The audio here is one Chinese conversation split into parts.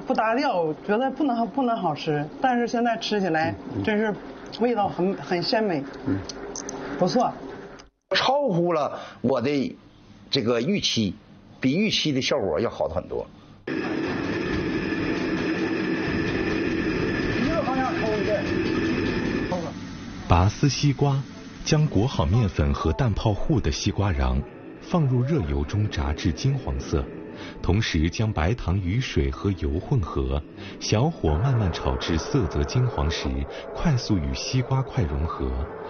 不搭调，觉得不能好吃。但是现在吃起来真是味道很鲜美，不错， 超乎了我的这个预期，比预期的效果要好很多。一个方向抽一遍，抽了。 拔丝西瓜，将裹好面粉和蛋泡糊的西瓜瓤放入热油中炸至金黄色，同时将白糖与水和油混合，小火慢慢炒至色泽金黄时，快速与西瓜块融合。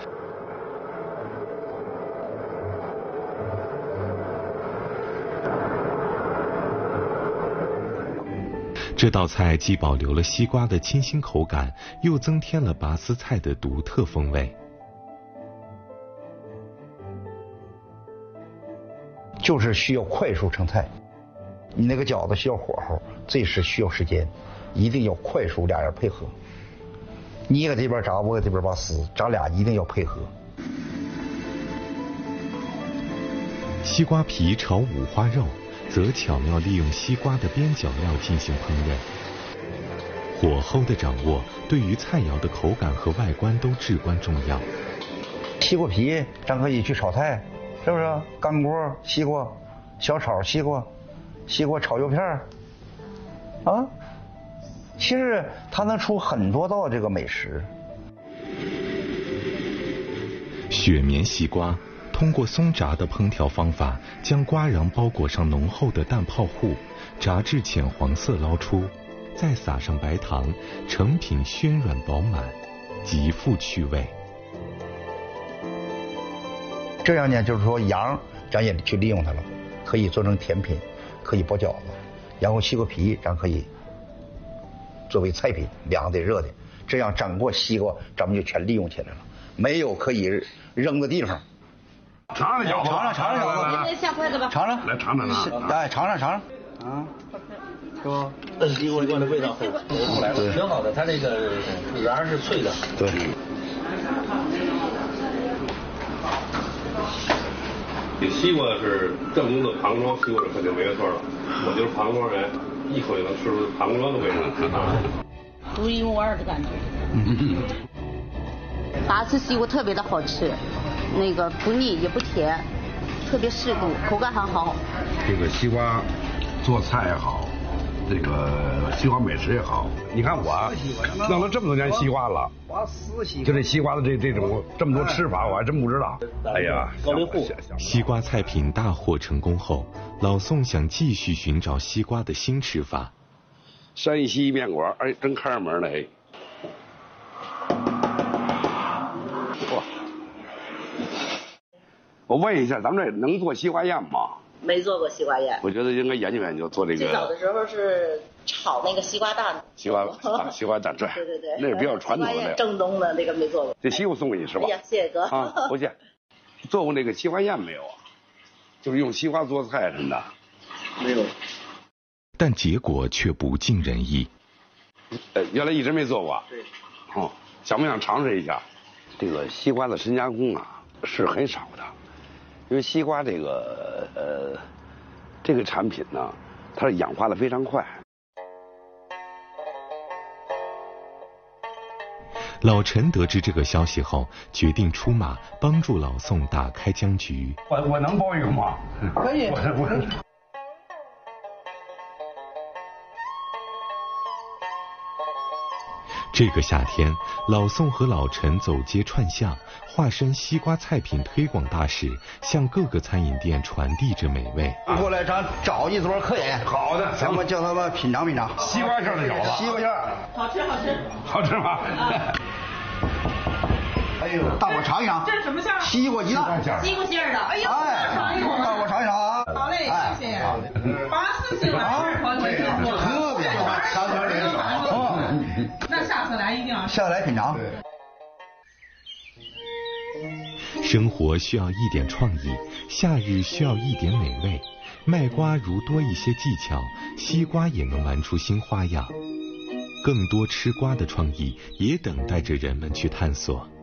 这道菜既保留了西瓜的清新口感，又增添了拔丝菜的独特风味。 就是需要快速成菜，你那个饺子需要火候，这是需要时间，一定要快速，俩人配合。你搁这边炸，我搁这边拔丝，咱俩一定要配合。 西瓜皮炒五花肉，则巧妙利用西瓜的边角料进行烹饪。火候的掌握对于菜肴的口感和外观都至关重要。 西瓜皮咱可以去炒菜，是不是？干锅西瓜，小炒西瓜，西瓜炒油片啊，其实它能出很多道这个美食。 雪绵西瓜通过松炸的烹调方法，将瓜瓤包裹上浓厚的蛋泡糊，炸至浅黄色捞出，再撒上白糖，成品暄软饱满，极富趣味。 这样呢，就是说瓤咱也去利用它了，可以做成甜品，可以包饺子，然后西瓜皮咱可以作为菜品，凉的热的，这样整个西瓜咱们就全利用起来了，没有可以扔的地方。 尝尝饺子， 尝饺子， 下筷子吧， 尝尝，来尝尝啊！ 哎，尝尝啊，是吧？ 西瓜的味道很出来了，挺好的，它这个瓤是脆的。 对。 这西瓜是正宗的庞庄西瓜，肯定没有错了。我就是庞庄人，一口就能吃出庞庄的味道啊， 独一无二的感觉。拔丝西瓜特别的好吃，那个不腻也不甜，特别适度，口感很好。 这个西瓜做菜也好，这个西瓜美食也好，你看我弄了这么多年西瓜了，就这西瓜的这种这么多吃法，我还真不知道。哎呀， 高丽户西瓜菜品大获成功后，老宋想继续寻找西瓜的新吃法。 山西面馆，哎，真开上门了，哎。哇！我问一下，咱们这能做西瓜宴吗？ 没做过西瓜宴， 我觉得应该研究研究做这个。 最早的时候是炒那个西瓜蛋， 西瓜蛋对， 对， 那是比较传统的。 正宗的那个没做过。 这西瓜送给你是吧？ 哎呀，谢谢哥。 啊，不谢。做过那个西瓜宴没有啊？就是用西瓜做菜什么的。 没有。 但结果却不尽人意。 原来一直没做过。 对。 哦，想不想尝试一下？这个西瓜的深加工啊是很少的，因为西瓜这个产品呢，它是氧化的非常快。 老陈得知这个消息后，决定出马帮助老宋打开僵局。 我能包一个吗？ 可以。 这个夏天，老宋和老陈走街串巷，化身西瓜菜品推广大使，向各个餐饮店传递着美味。 过来，咱找一桌客人。 好的， 咱们叫他们品尝品尝西瓜馅的饺子。 西瓜馅， 好吃好吃。 好吃吗？ 哎呦，大伙尝一尝。 这是什么馅？ 西瓜鸡蛋。 西瓜馅的。哎呦，尝一口。 大伙尝一尝啊。 好嘞，谢谢。拔丝西瓜馅特别好，三分联手。 那下次来一定要下来品尝。 生活需要一点创意，夏日需要一点美味。卖瓜如多一些技巧，西瓜也能玩出新花样。更多吃瓜的创意也等待着人们去探索。